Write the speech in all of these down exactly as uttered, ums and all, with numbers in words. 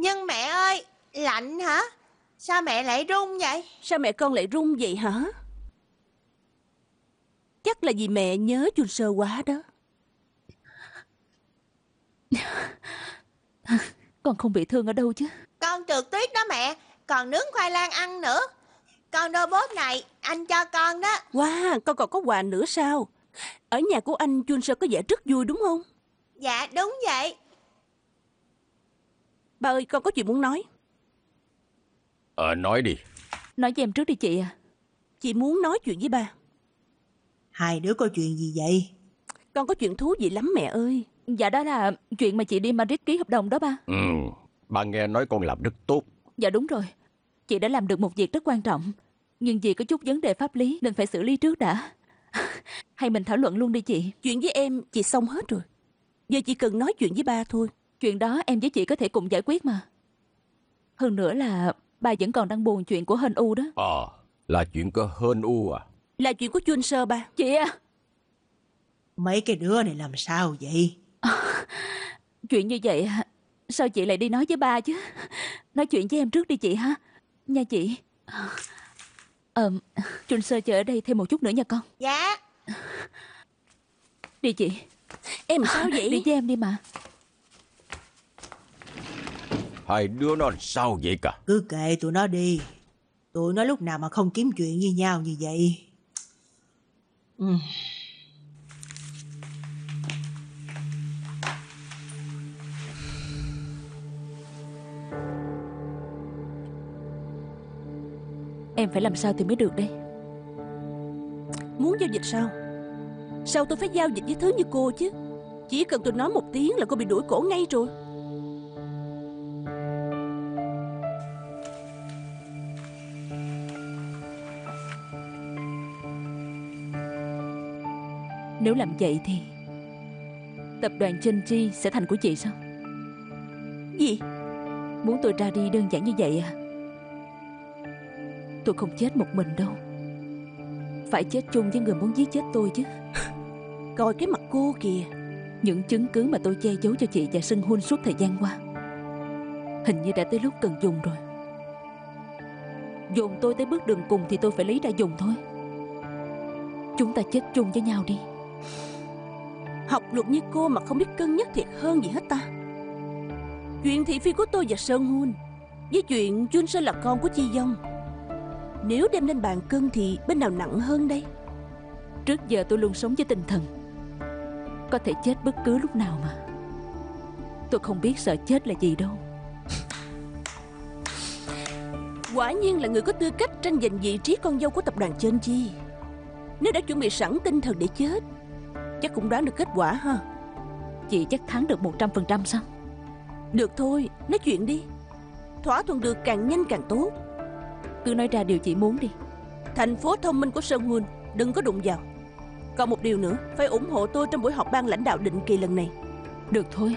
Nhưng mẹ ơi, lạnh hả? Sao mẹ lại run vậy? Sao mẹ con lại run vậy hả? Chắc là vì mẹ nhớ Chun Sơ quá đó. Con không bị thương ở đâu chứ? Con trượt tuyết đó mẹ. Còn nướng khoai lang ăn nữa. Con robot này anh cho con đó. Wow, con còn có quà nữa sao? Ở nhà của anh Chun Sơ có vẻ rất vui đúng không? Dạ đúng vậy. Ba ơi, con có chuyện muốn nói. Ờ nói đi. Nói với em trước đi chị à. Chị muốn nói chuyện với ba. Hai đứa có chuyện gì vậy? Con có chuyện thú vị lắm mẹ ơi. Dạ đó là chuyện mà chị đi Madrid ký hợp đồng đó ba. Ừ, ba nghe nói con làm rất tốt. Dạ đúng rồi. Chị đã làm được một việc rất quan trọng. Nhưng vì có chút vấn đề pháp lý nên phải xử lý trước đã. Hay mình thảo luận luôn đi chị. Chuyện với em chị xong hết rồi. Giờ chỉ cần nói chuyện với ba thôi. Chuyện đó em với chị có thể cùng giải quyết mà. Hơn nữa là ba vẫn còn đang buồn chuyện của Hên U đó. Ờ, à, là chuyện của Hên U à? Là chuyện của Chun Sơ ba. Chị à. Mấy cái đứa này làm sao vậy? À, chuyện như vậy sao chị lại đi nói với ba chứ? Nói chuyện với em trước đi chị ha. Nha chị. Ờ, Chun Sơ chờ ở đây thêm một chút nữa nha con. Dạ. Đi chị. Em sao vậy? Đi với em đi mà. Hai đứa nó làm sao vậy cả? Cứ kệ tụi nó đi. Tụi nó lúc nào mà không kiếm chuyện với nhau như vậy. Ừ. Em phải làm sao thì mới được đây? Muốn giao dịch sao? Sao tôi phải giao dịch với thứ như cô chứ? Chỉ cần tôi nói một tiếng là cô bị đuổi cổ ngay rồi. Nếu làm vậy thì tập đoàn Chenji sẽ thành của chị sao? Gì? Muốn tôi ra đi đơn giản như vậy à? Tôi không chết một mình đâu. Phải chết chung với người muốn giết chết tôi chứ. Coi cái mặt cô kìa. Những chứng cứ mà tôi che giấu cho chị và Sân Hun suốt thời gian qua hình như đã tới lúc cần dùng rồi. Dồn tôi tới bước đường cùng thì tôi phải lấy ra dùng thôi. Chúng ta chết chung với nhau đi. Học luật như cô mà không biết cân nhắc thiệt hơn gì hết ta. Chuyện thị phi của tôi và Sơn Hun với chuyện Chun Sơ là con của Chi Dông, nếu đem lên bàn cân thì bên nào nặng hơn đây? Trước giờ tôi luôn sống với tinh thần có thể chết bất cứ lúc nào mà. Tôi không biết sợ chết là gì đâu. Quả nhiên là người có tư cách tranh giành vị trí con dâu của tập đoàn Chenji. Nếu đã chuẩn bị sẵn tinh thần để chết, chắc cũng đoán được kết quả ha. Chị chắc thắng được một trăm phần trăm sao? Được thôi, nói chuyện đi. Thỏa thuận được càng nhanh càng tốt. Cứ nói ra điều chị muốn đi. Thành phố thông minh của Sơn Hun đừng có đụng vào. Còn một điều nữa, phải ủng hộ tôi trong buổi họp ban lãnh đạo định kỳ lần này. Được thôi.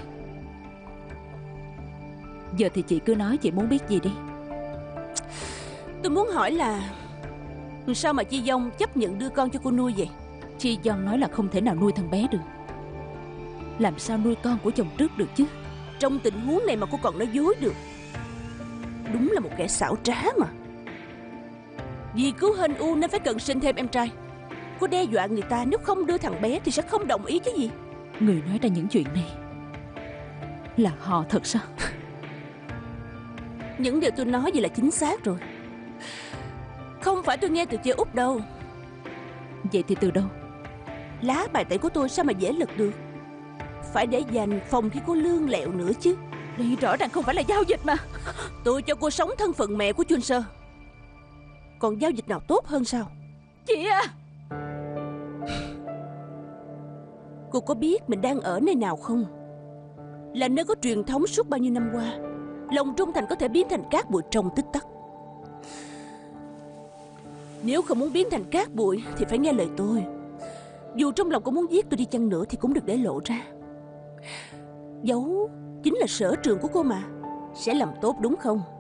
Giờ thì chị cứ nói chị muốn biết gì đi. Tôi muốn hỏi là sao mà Chi Dông chấp nhận đưa con cho cô nuôi vậy? Chi Dông nói là không thể nào nuôi thằng bé được. Làm sao nuôi con của chồng trước được chứ? Trong tình huống này mà cô còn nói dối được. Đúng là một kẻ xảo trá mà. Vì cứu Hên U nên phải cần sinh thêm em trai. Cô đe dọa người ta nếu không đưa thằng bé thì sẽ không đồng ý chứ gì. Người nói ra những chuyện này là họ thật sao? Những điều tôi nói vậy là chính xác rồi. Không phải tôi nghe từ chị Út đâu. Vậy thì từ đâu? Lá bài tẩy của tôi sao mà dễ lật được. Phải để dành phòng khi cô lương lẹo nữa chứ. Đây rõ ràng không phải là giao dịch mà. Tôi cho cô sống thân phận mẹ của Chun Sơ. Còn giao dịch nào tốt hơn sao? Chị à! Cô có biết mình đang ở nơi nào không? Là nơi có truyền thống suốt bao nhiêu năm qua. Lòng trung thành có thể biến thành cát bụi trong tích tắc. Nếu không muốn biến thành cát bụi thì phải nghe lời tôi. Dù trong lòng cô muốn giết tôi đi chăng nữa thì cũng được để lộ ra. Giấu chính là sở trường của cô mà. Sẽ làm tốt đúng không?